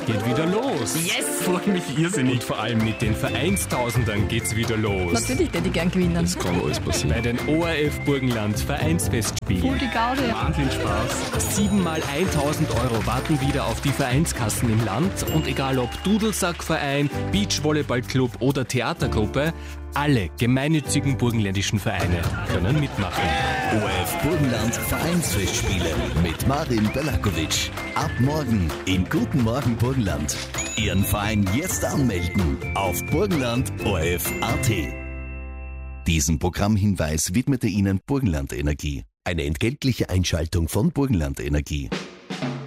geht wieder los. Yes, freue mich irrsinnig. Und vor allem mit den Vereinstausendern geht's wieder los. Natürlich hätte ich gern gewinnen. Das kann alles passieren. Bei den ORF Burgenland Vereinsfestspielen. Voll die Gaude. Wahnsinn Spaß. 7 mal 1000 Euro warten wieder auf die Vereinskassen im Land. Und egal ob Dudelsackverein, Beachvolleyballclub oder Theatergruppe, alle gemeinnützigen burgenländischen Vereine können mitmachen. ORF Burgenland Vereinsfestspiele mit Marin Belakovic. Ab morgen im Guten Morgen Burgenland. Ihren Verein jetzt anmelden auf burgenland.orf.at. Diesen Programmhinweis widmete Ihnen Burgenland Energie. Eine entgeltliche Einschaltung von Burgenland Energie.